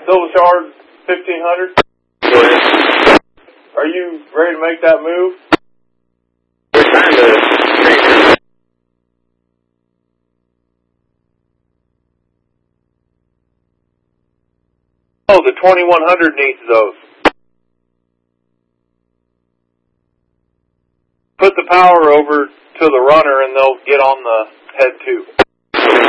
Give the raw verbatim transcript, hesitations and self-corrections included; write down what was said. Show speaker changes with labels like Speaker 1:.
Speaker 1: Silver Shard fifteen hundred.
Speaker 2: Go ahead.
Speaker 1: Are you ready to make that move?
Speaker 2: We're trying to make it.
Speaker 1: Oh, the twenty-one hundred needs those. Put the power over to the runner and they'll get on the head too.